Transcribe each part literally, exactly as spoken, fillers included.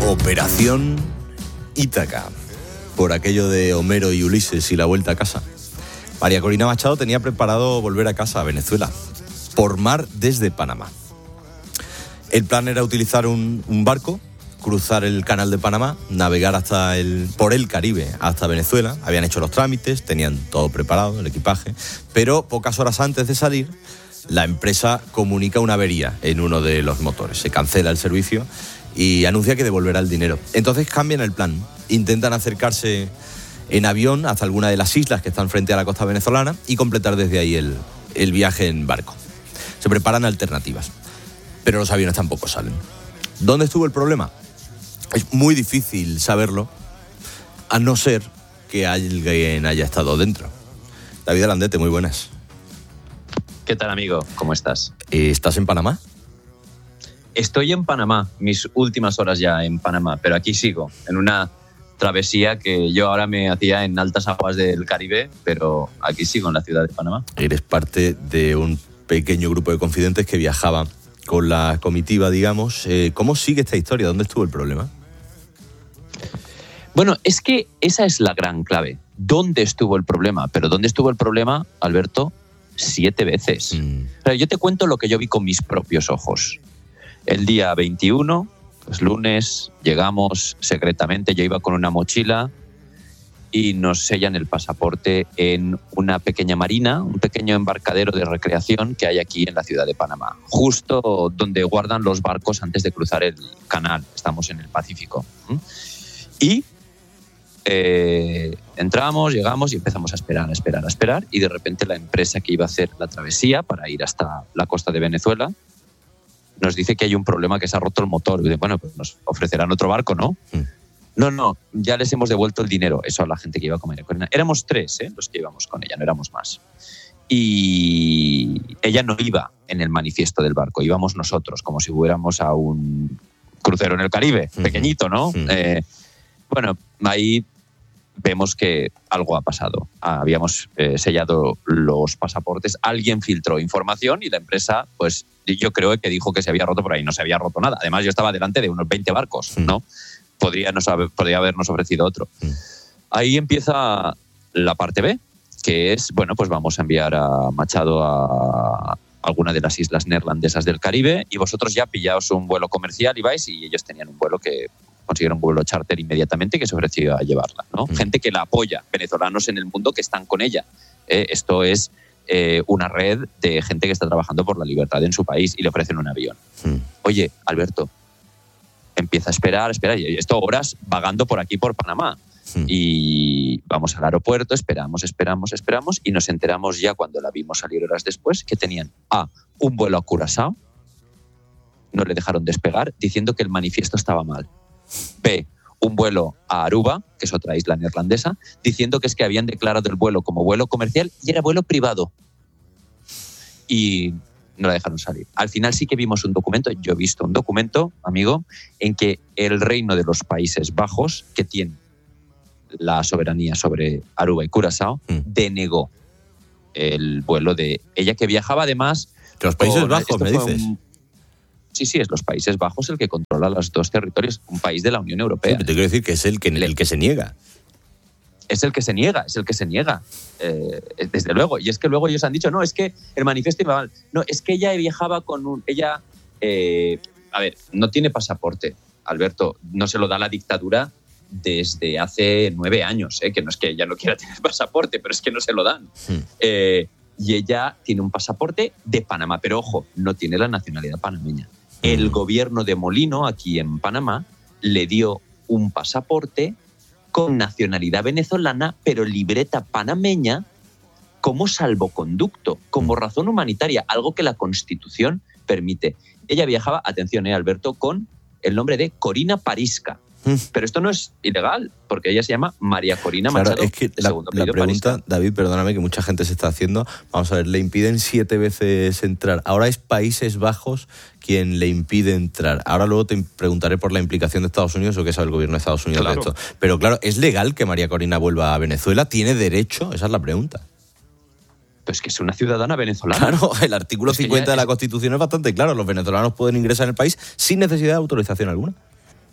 Operación Ítaca, por aquello de Homero y Ulises y la vuelta a casa. María Corina Machado tenía preparado volver a casa, a Venezuela, por mar desde Panamá. El plan era utilizar un, un barco, cruzar el canal de Panamá, navegar hasta el, por el Caribe hasta Venezuela. Habían hecho los trámites, tenían todo preparado, el equipaje, pero pocas horas antes de salir, la empresa comunica una avería en uno de los motores. Se cancela el servicio y anuncia que devolverá el dinero. Entonces cambian el plan, intentan acercarse en avión hasta alguna de las islas que están frente a la costa venezolana y completar desde ahí el, el viaje en barco. Se preparan alternativas, pero los aviones tampoco salen. ¿Dónde estuvo el problema? Es muy difícil saberlo, a no ser que alguien haya estado dentro. David Alandete, muy buenas. ¿Qué tal, amigo? ¿Cómo estás? ¿Estás en Panamá? Estoy en Panamá, mis últimas horas ya en Panamá, pero aquí sigo, en una travesía que yo ahora me hacía en altas aguas del Caribe, pero aquí sigo en la ciudad de Panamá. Eres parte de un pequeño grupo de confidentes que viajaba con la comitiva, digamos. Eh, ¿Cómo sigue esta historia? ¿Dónde estuvo el problema? Bueno, es que esa es la gran clave. ¿Dónde estuvo el problema? Pero ¿dónde estuvo el problema, Alberto? Siete veces. Mm. O sea, yo te cuento lo que yo vi con mis propios ojos. El día veintiuno, pues lunes, llegamos secretamente, yo iba con una mochila y nos sellan el pasaporte en una pequeña marina, un pequeño embarcadero de recreación que hay aquí en la ciudad de Panamá, justo donde guardan los barcos antes de cruzar el canal. Estamos en el Pacífico. Y eh, entramos, llegamos y empezamos a esperar, a esperar, a esperar, y de repente la empresa que iba a hacer la travesía para ir hasta la costa de Venezuela nos dice que hay un problema, que se ha roto el motor. Y bueno, pues nos ofrecerán otro barco, ¿no? Mm. No, no, ya les hemos devuelto el dinero. Eso a la gente que iba con ella. Éramos tres, ¿eh? Los que íbamos con ella, no éramos más. Y ella no iba en el manifiesto del barco, íbamos nosotros, como si fuéramos a un crucero en el Caribe, mm. pequeñito, ¿no? Mm. Eh, bueno, ahí vemos que algo ha pasado. Habíamos eh, sellado los pasaportes, alguien filtró información y la empresa, pues yo creo que dijo que se había roto por ahí. No se había roto nada. Además, yo estaba delante de unos veinte barcos, ¿no? Podría, nos haber, podría habernos ofrecido otro. Ahí empieza la parte B, que es, bueno, pues vamos a enviar a Machado a alguna de las islas neerlandesas del Caribe y vosotros ya pillaos un vuelo comercial y vais, y ellos tenían un vuelo que consiguieron un vuelo charter inmediatamente que se ofreció a llevarla, ¿no? Mm. Gente que la apoya, venezolanos en el mundo que están con ella. Eh, esto es eh, una red de gente que está trabajando por la libertad en su país y le ofrecen un avión. Mm. Oye, Alberto, empieza a esperar, esperar, y esto horas vagando por aquí, por Panamá. Mm. Y vamos al aeropuerto, esperamos, esperamos, esperamos, y nos enteramos ya cuando la vimos salir horas después que tenían A, un vuelo a Curazao, no le dejaron despegar, diciendo que el manifiesto estaba mal. B, un vuelo a Aruba, que es otra isla neerlandesa, diciendo que es que habían declarado el vuelo como vuelo comercial y era vuelo privado. Y no la dejaron salir. Al final sí que vimos un documento, yo he visto un documento, amigo, en que el Reino de los Países Bajos, que tiene la soberanía sobre Aruba y Curazao, mm. denegó el vuelo de ella, que viajaba además... ¿Los Países por, Bajos, me dices? Un, Sí, sí, es los Países Bajos el que controla los dos territorios, un país de la Unión Europea. Sí, te quiero decir que es el que, el que se niega. Es el que se niega, es el que se niega, eh, desde luego. Y es que luego ellos han dicho, no, es que el manifiesto iba mal. No, es que ella viajaba con un... Ella, eh, a ver, no tiene pasaporte, Alberto, no se lo da la dictadura desde hace nueve años, eh, que no es que ella no quiera tener pasaporte, pero es que no se lo dan. Hmm. Eh, y ella tiene un pasaporte de Panamá, pero ojo, no tiene la nacionalidad panameña. El gobierno de Molino, aquí en Panamá, le dio un pasaporte con nacionalidad venezolana, pero libreta panameña, como salvoconducto, como razón humanitaria, algo que la Constitución permite. Ella viajaba, atención, eh, Alberto, con el nombre de Corina Parisca. Pero esto no es ilegal, porque ella se llama María Corina Machado. Claro, es que la, la pregunta, Parisca. David, perdóname, que mucha gente se está haciendo. Vamos a ver, le impiden siete veces entrar. Ahora es Países Bajos quien le impide entrar. Ahora luego te preguntaré por la implicación de Estados Unidos o qué sabe el gobierno de Estados Unidos claro. de esto. Pero claro, ¿es legal que María Corina vuelva a Venezuela? ¿Tiene derecho? Esa es la pregunta. Pues que es una ciudadana venezolana. Claro, el artículo es cincuenta de la Constitución es bastante claro. Los venezolanos pueden ingresar en el país sin necesidad de autorización alguna.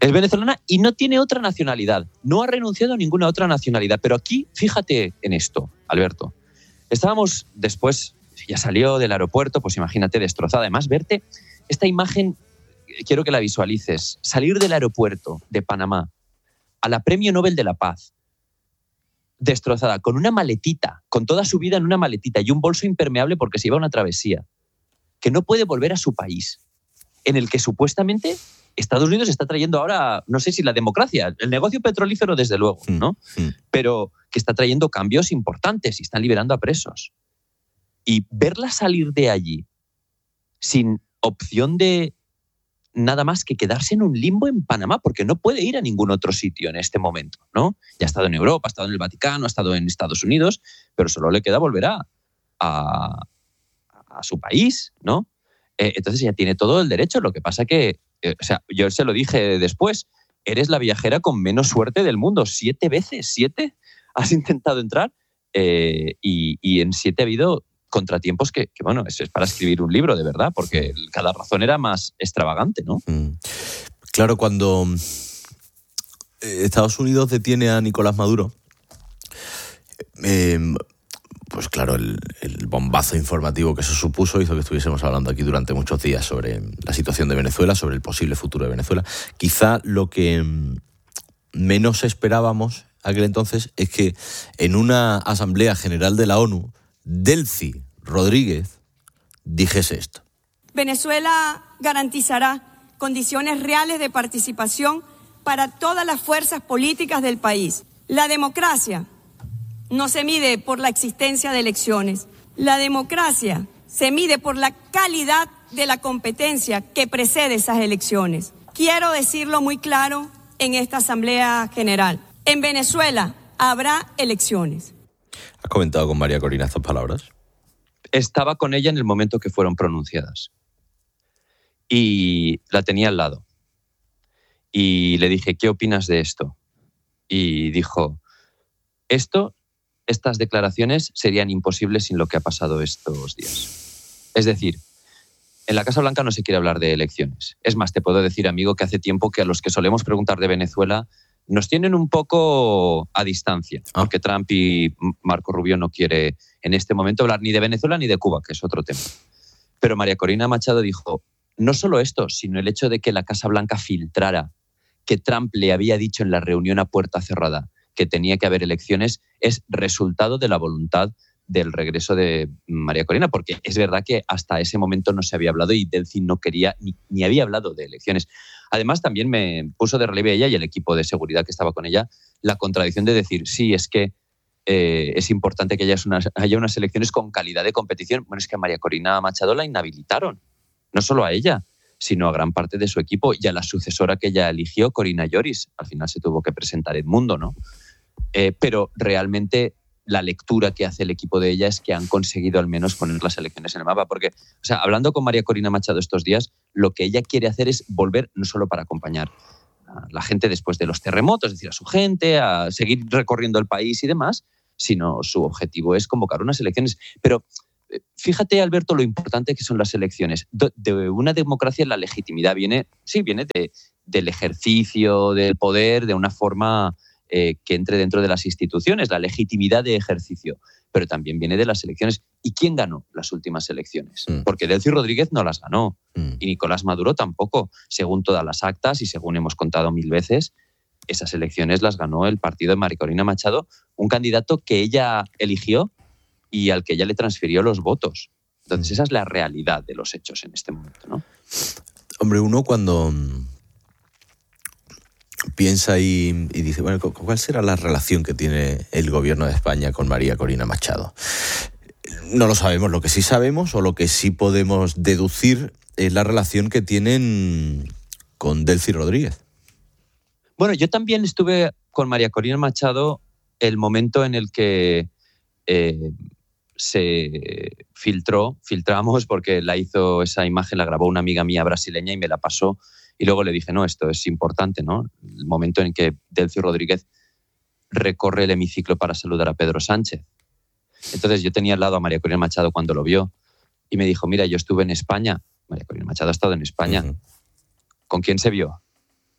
Es venezolana y no tiene otra nacionalidad. No ha renunciado a ninguna otra nacionalidad. Pero aquí, fíjate en esto, Alberto. Estábamos después, ya salió del aeropuerto, pues imagínate, destrozada. Además, verte, esta imagen, quiero que la visualices. Salir del aeropuerto de Panamá a la Premio Nobel de la Paz, destrozada, con una maletita, con toda su vida en una maletita y un bolso impermeable porque se iba a una travesía, que no puede volver a su país, en el que supuestamente Estados Unidos está trayendo ahora, no sé si la democracia, el negocio petrolífero desde luego, ¿no? Mm. Pero que está trayendo cambios importantes y están liberando a presos. Y verla salir de allí sin opción de nada más que quedarse en un limbo en Panamá, porque no puede ir a ningún otro sitio en este momento, ¿no? Ya ha estado en Europa, ha estado en el Vaticano, ha estado en Estados Unidos, pero solo le queda volver a, a, a su país, ¿no? Eh, entonces ella tiene todo el derecho. Lo que pasa que, eh, o sea, yo se lo dije después, eres la viajera con menos suerte del mundo. Siete veces, siete has intentado entrar eh, y, y en siete ha habido contratiempos que, que, bueno, eso es para escribir un libro, de verdad, porque cada razón era más extravagante, ¿no? Mm. Claro, cuando Estados Unidos detiene a Nicolás Maduro, eh, pues claro, el, el bombazo informativo que eso supuso hizo que estuviésemos hablando aquí durante muchos días sobre la situación de Venezuela, sobre el posible futuro de Venezuela. Quizá lo que menos esperábamos aquel entonces es que en una Asamblea General de la ONU, Delcy Rodríguez dijese esto. Venezuela garantizará condiciones reales de participación para todas las fuerzas políticas del país. La democracia no se mide por la existencia de elecciones. La democracia se mide por la calidad de la competencia que precede esas elecciones. Quiero decirlo muy claro en esta Asamblea General. En Venezuela habrá elecciones. ¿Has comentado con María Corina estas palabras? Estaba con ella en el momento que fueron pronunciadas. Y la tenía al lado. Y le dije, ¿qué opinas de esto? Y dijo, esto, estas declaraciones serían imposibles sin lo que ha pasado estos días. Es decir, en la Casa Blanca no se quiere hablar de elecciones. Es más, te puedo decir, amigo, que hace tiempo que a los que solemos preguntar de Venezuela nos tienen un poco a distancia, ah. porque Trump y Marco Rubio no quiere en este momento hablar ni de Venezuela ni de Cuba, que es otro tema. Pero María Corina Machado dijo, no solo esto, sino el hecho de que la Casa Blanca filtrara que Trump le había dicho en la reunión a puerta cerrada que tenía que haber elecciones, es resultado de la voluntad del regreso de María Corina, porque es verdad que hasta ese momento no se había hablado y Delcy no quería ni, ni había hablado de elecciones. Además, también me puso de relieve ella y el equipo de seguridad que estaba con ella la contradicción de decir, sí, es que eh, es importante que haya unas, haya unas elecciones con calidad de competición. Bueno, es que a María Corina Machado la inhabilitaron, no solo a ella, sino a gran parte de su equipo y a la sucesora que ella eligió, Corina Lloris. Al final se tuvo que presentar Edmundo, ¿no? Eh, pero realmente la lectura que hace el equipo de ella es que han conseguido al menos poner las elecciones en el mapa. Porque, o sea, hablando con María Corina Machado estos días, lo que ella quiere hacer es volver no solo para acompañar a la gente después de los terremotos, es decir, a su gente, a seguir recorriendo el país y demás, sino su objetivo es convocar unas elecciones. Pero fíjate, Alberto, lo importante que son las elecciones. De una democracia la legitimidad viene, sí, viene de, del ejercicio del poder de una forma eh, que entre dentro de las instituciones, la legitimidad de ejercicio, pero también viene de las elecciones. ¿Y quién ganó las últimas elecciones? Mm. Porque Delcy Rodríguez no las ganó mm. y Nicolás Maduro tampoco. Según todas las actas y según hemos contado mil veces, esas elecciones las ganó el partido de María Corina Machado, un candidato que ella eligió y al que ella le transfirió los votos. Entonces esa es la realidad de los hechos en este momento, ¿no? Hombre, uno cuando piensa y, y dice, bueno, ¿cuál será la relación que tiene el gobierno de España con María Corina Machado? No lo sabemos. Lo que sí sabemos o lo que sí podemos deducir es la relación que tienen con Delcy Rodríguez. Bueno, yo también estuve con María Corina Machado el momento en el que eh, se filtró, filtramos porque la hizo esa imagen, la grabó una amiga mía brasileña y me la pasó y luego le dije, no, esto es importante, ¿no? El momento en que Delcy Rodríguez recorre el hemiciclo para saludar a Pedro Sánchez. Entonces yo tenía al lado a María Corina Machado cuando lo vio y me dijo, mira, yo estuve en España. María Corina Machado ha estado en España. Uh-huh. ¿Con quién se vio?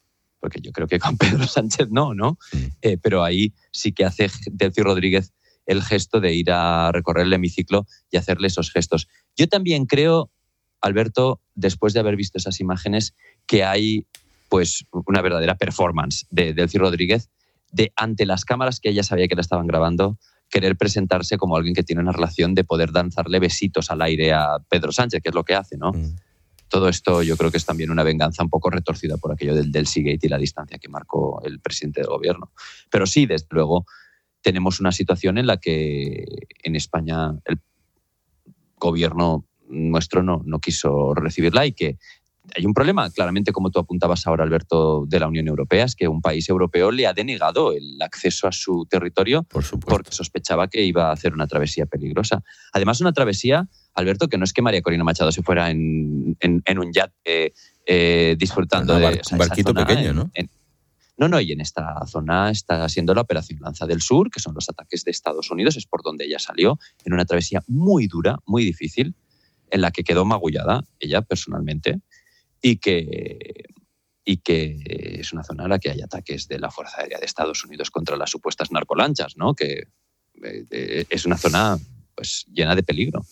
porque yo creo que con Pedro Sánchez no, ¿no? Eh, pero ahí sí que hace Delcy Rodríguez el gesto de ir a recorrer el hemiciclo y hacerle esos gestos. Yo también creo, Alberto, después de haber visto esas imágenes, que hay pues una verdadera performance de Delcy Rodríguez de, ante las cámaras que ella sabía que la estaban grabando, querer presentarse como alguien que tiene una relación de poder danzarle besitos al aire a Pedro Sánchez, que es lo que hace, ¿no? Mm. Todo esto yo creo que es también una venganza un poco retorcida por aquello del Delcygate y la distancia que marcó el presidente del gobierno. Pero sí, desde luego, tenemos una situación en la que en España el gobierno nuestro no, no quiso recibirla y que hay un problema, claramente, como tú apuntabas ahora, Alberto, de la Unión Europea, es que un país europeo le ha denegado el acceso a su territorio por supuesto, porque sospechaba que iba a hacer una travesía peligrosa. Además, una travesía, Alberto, que no es que María Corina Machado se fuera en, en, en un yate eh, disfrutando bar, de... O sea, un barquito pequeño, en, ¿no? En, no, no, y en esta zona está siendo la Operación Lanza del Sur, que son los ataques de Estados Unidos, es por donde ella salió, en una travesía muy dura, muy difícil, en la que quedó magullada, ella personalmente, y que, y que es una zona en la que hay ataques de la Fuerza Aérea de Estados Unidos contra las supuestas narcolanchas, ¿no? Que eh, es una zona pues, llena de peligro.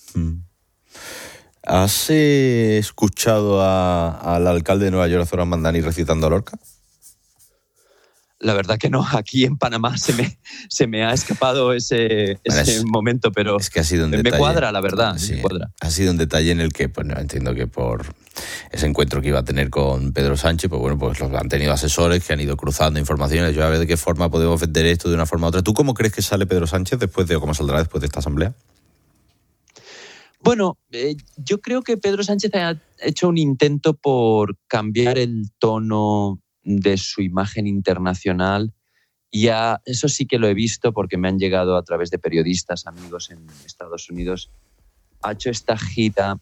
¿Has eh, escuchado a, al alcalde de Nueva York, Zoran Mandani, recitando a Lorca? La verdad que no, aquí en Panamá se me, se me ha escapado ese, ese es, momento, pero es que ha sido un me detalle, cuadra, la verdad. Sí, me cuadra. Ha sido un detalle en el que, pues no, entiendo que por ese encuentro que iba a tener con Pedro Sánchez, pues bueno, pues los han tenido asesores que han ido cruzando informaciones. Yo a ver de qué forma podemos vender esto de una forma u otra. ¿Tú cómo crees que sale Pedro Sánchez después de, o cómo saldrá después de esta asamblea? Bueno, eh, yo creo que Pedro Sánchez ha hecho un intento por cambiar el tono de su imagen internacional. Ya, eso sí que lo he visto porque me han llegado a través de periodistas, amigos en Estados Unidos. Ha hecho esta gira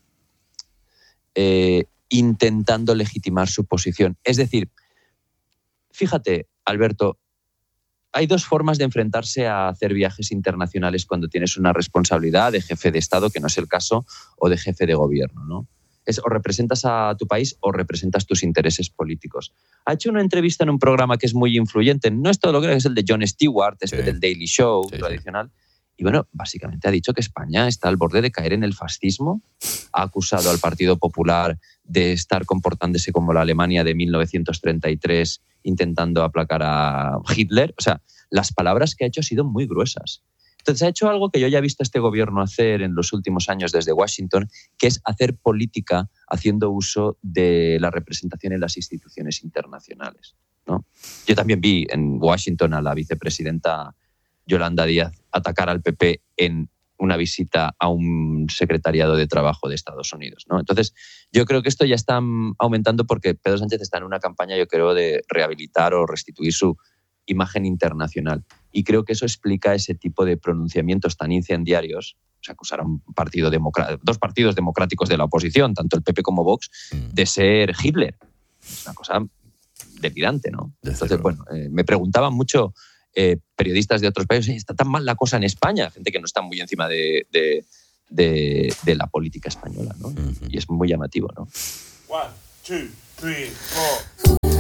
eh, intentando legitimar su posición. Es decir, fíjate, Alberto, hay dos formas de enfrentarse a hacer viajes internacionales cuando tienes una responsabilidad de jefe de Estado, que no es el caso, o de jefe de gobierno, ¿no? Es o representas a tu país o representas tus intereses políticos. Ha hecho una entrevista en un programa que es muy influyente, no es todo lo que es el de Jon Stewart, este sí. del Daily Show sí, tradicional, sí. Y bueno, básicamente ha dicho que España está al borde de caer en el fascismo, ha acusado al Partido Popular de estar comportándose como la Alemania de mil novecientos treinta y tres, intentando aplacar a Hitler. O sea, las palabras que ha hecho han sido muy gruesas. Entonces ha hecho algo que yo ya he visto a este gobierno hacer en los últimos años desde Washington, que es hacer política haciendo uso de la representación en las instituciones internacionales, ¿no? Yo también vi en Washington a la vicepresidenta Yolanda Díaz atacar al P P en una visita a un secretariado de trabajo de Estados Unidos, ¿no? Entonces, yo creo que esto ya está aumentando porque Pedro Sánchez está en una campaña, yo creo, de rehabilitar o restituir su imagen internacional. Y creo que eso explica ese tipo de pronunciamientos tan incendiarios. O sea, acusar a un partido democr- dos partidos democráticos de la oposición, tanto el P P como Vox, de ser Hitler. Es una cosa delirante, ¿no? Entonces, bueno, eh, me preguntaban mucho eh, periodistas de otros países, ¿está tan mal la cosa en España? Gente que no está muy encima de, de, de, de la política española, ¿no? Uh-huh. Y es muy llamativo, ¿no? One, two, three, four.